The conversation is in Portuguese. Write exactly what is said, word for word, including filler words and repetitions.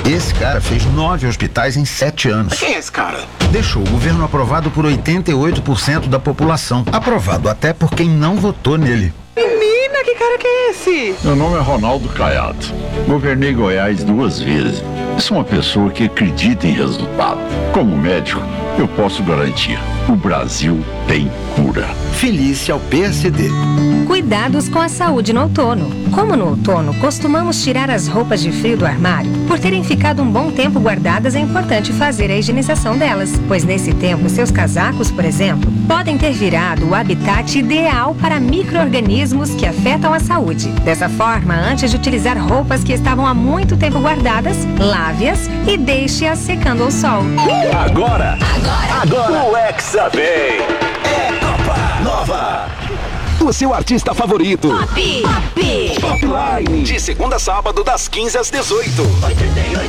Esse cara fez nove hospitais em sete anos. Quem é esse cara? Deixou o governo aprovado por oitenta e oito por cento da população. Aprovado até por quem não votou nele. Menina, que cara que é esse? Meu nome é Ronaldo Caiado. Governei Goiás duas vezes. Sou uma pessoa que acredita em resultado. Como médico, eu posso garantir: o Brasil tem cura. Felice ao P S D. Cuidados com a saúde no outono. Como no outono, costumamos tirar as roupas de frio do armário. Por terem ficado um bom tempo guardadas, é importante fazer a higienização delas, pois nesse tempo, seus casacos, por exemplo, podem ter virado o habitat ideal para micro-organismos que afetam a saúde. Dessa forma, antes de utilizar roupas que estavam há muito tempo guardadas, lave-as e deixe-as secando ao sol. Agora, agora, agora, o Hexa vem. É Copa Nova. O seu artista favorito. Pop! Pop! Popline. De segunda a sábado, das quinze às dezoito.